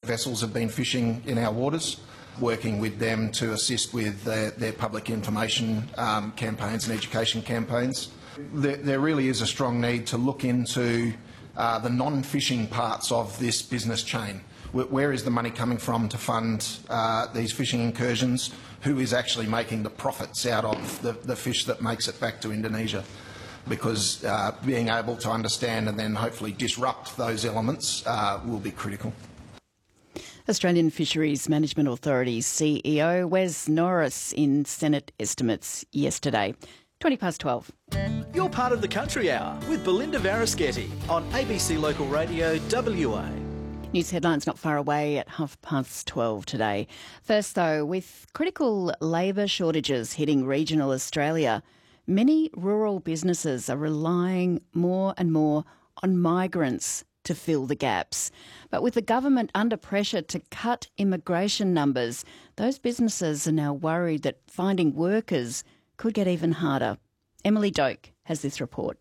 Vessels have been fishing in our waters, working with them to assist with their public information campaigns and education campaigns. There really is a strong need to look into the non-fishing parts of this business chain. Where is the money coming from to fund these fishing incursions? Who is actually making the profits out of the fish that makes it back to Indonesia? Because being able to understand and then hopefully disrupt those elements will be critical. Australian Fisheries Management Authority's CEO Wes Norris in Senate estimates yesterday. 12:20. You're part of the Country Hour with Belinda Varischetti on ABC Local Radio WA. News headlines not far away at 12:30 today. First though, with critical labour shortages hitting regional Australia, many rural businesses are relying more and more on migrants to fill the gaps. But with the government under pressure to cut immigration numbers, those businesses are now worried that finding workers could get even harder. Emily Doak has this report.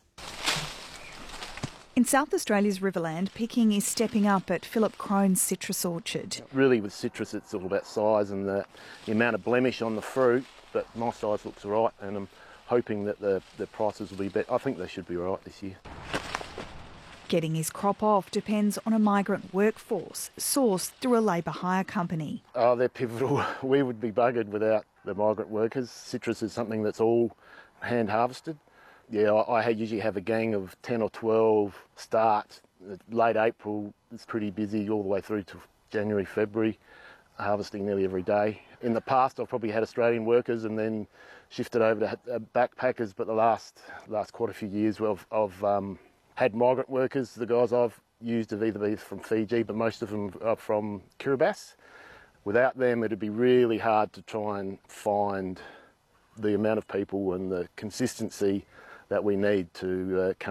In South Australia's Riverland, picking is stepping up at Philip Crone's citrus orchard. Really with citrus it's all about size and the amount of blemish on the fruit, but my size looks right and I'm hoping that the prices will be better. I think they should be right this year. Getting his crop off depends on a migrant workforce sourced through a labour hire company. Oh, they're pivotal. We would be buggered without the migrant workers. Citrus is something that's all hand harvested. Yeah, I usually have a gang of 10 or 12 start. Late April, it's pretty busy all the way through to January, February, harvesting nearly every day. In the past, I've probably had Australian workers and then shifted over to backpackers, but the last quite a few years I've had migrant workers. The guys I've used have either been from Fiji, but most of them are from Kiribati. Without them, it'd be really hard to try and find the amount of people and the consistency that we need to come